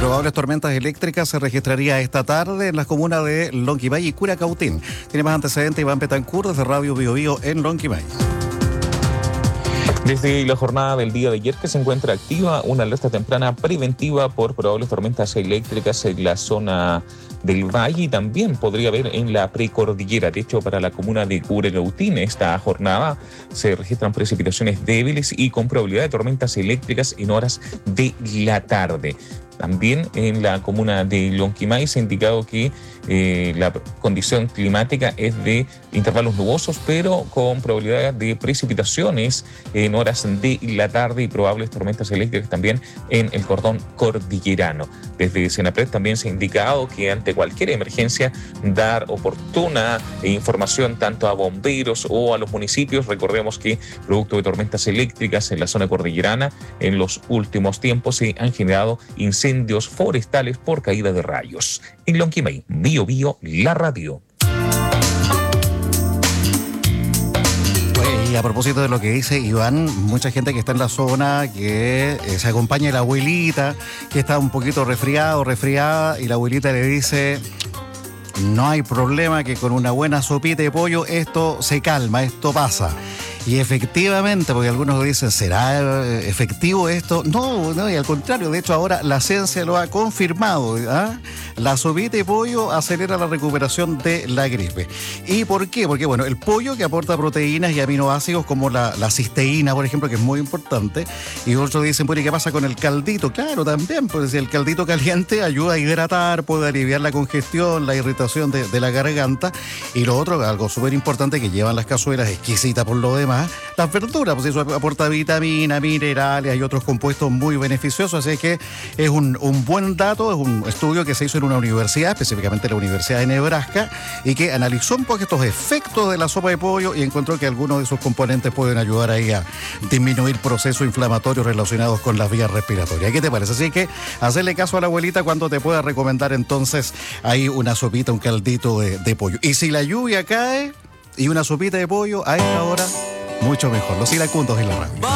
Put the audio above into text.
probables tormentas eléctricas se registraría esta tarde en las comunas de Lonquimay y Curacautín. Tiene más antecedentes Iván Betancourt desde Radio Bio Bio en Lonquimay. Desde la jornada del día de ayer que se encuentra activa una alerta temprana preventiva por probables tormentas eléctricas en la zona del valle y también podría haber en la precordillera. De hecho, para la comuna de Curacautín esta jornada se registran precipitaciones débiles y con probabilidad de tormentas eléctricas en horas de la tarde. También en la comuna de Lonquimay se ha indicado que la condición climática es de intervalos nubosos, pero con probabilidad de precipitaciones en horas de la tarde y probables tormentas eléctricas también en el cordón cordillerano. Desde Senapred también se ha indicado que ante cualquier emergencia dar oportuna información tanto a bomberos o a los municipios. Recordemos que producto de tormentas eléctricas en la zona cordillerana en los últimos tiempos se han generado incendios forestales por caída de rayos. En Lonquimay, Bio Bio, la radio. Y a propósito de lo que dice Iván, mucha gente que está en la zona, que se acompaña a la abuelita, que está un poquito resfriada, y la abuelita le dice: no hay problema, que con una buena sopita de pollo esto se calma, esto pasa. Y efectivamente, porque algunos dicen, ¿será efectivo esto? No, y al contrario, de hecho ahora la ciencia lo ha confirmado, ¿ah? La sopita de pollo acelera la recuperación de la gripe. ¿Y por qué? Porque bueno, el pollo que aporta proteínas y aminoácidos como la cisteína, por ejemplo, que es muy importante. Y otros dicen, bueno, ¿y qué pasa con el caldito? Claro, también, pues el caldito caliente ayuda a hidratar, puede aliviar la congestión, la irritación de la garganta. Y lo otro, algo súper importante que llevan las cazuelas, exquisitas por lo demás, las verduras, pues eso aporta vitaminas, minerales y otros compuestos muy beneficiosos, así que es un buen dato, es un estudio que se hizo en una universidad, específicamente la Universidad de Nebraska, y que analizó un poco estos efectos de la sopa de pollo y encontró que algunos de sus componentes pueden ayudar ahí a disminuir procesos inflamatorios relacionados con las vías respiratorias. ¿Qué te parece? Así que hacerle caso a la abuelita cuando te pueda recomendar entonces ahí una sopita, un caldito de pollo. Y si la lluvia cae y una sopita de pollo a esta hora, mucho mejor. Los iracundos en la radio.